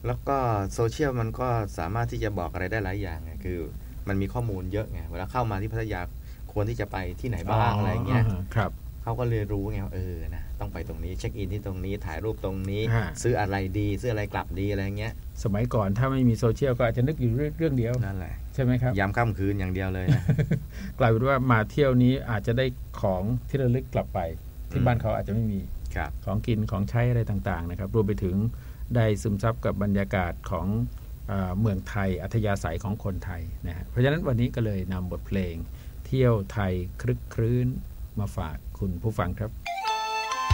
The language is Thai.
แล้วก็โซเชียลมันก็สามารถที่จะบอกอะไรได้หลายอย่างไงคือมันมีข้อมูลเยอะไงเวลาเข้ามาที่พัทยาควรที่จะไปที่ไหนบ้างอะไรเงี้ยครับเขาก็เลยรู้ไงนะต้องไปตรงนี้เช็คอินที่ตรงนี้ถ่ายรูปตรงนี้ซื้ออะไรดีซื้ออะไรกลับดีอะไรเงี้ยสมัยก่อนถ้าไม่มีโซเชียลก็อาจจะนึกอยู่เรื่องเดียวนั่นแหละใช่ไหมครับยามค่ำคืนอย่างเดียวเลยนะกลายเป็นว่ามาเที่ยวนี้อาจจะได้ของที่ระลึกกลับไปที่บ้านเขาอาจจะไม่มีของกินของใช้อะไรต่างๆนะครับรวมไปถึงได้ซึมซับกับบรรยากาศของเมืองไทยอัธยาศัยของคนไทยนะฮะเพราะฉะนั้นวันนี้ก็เลยนำบทเพลงเที่ยวไทยคลึกครื้นมาฝากคุณผู้ฟังครับ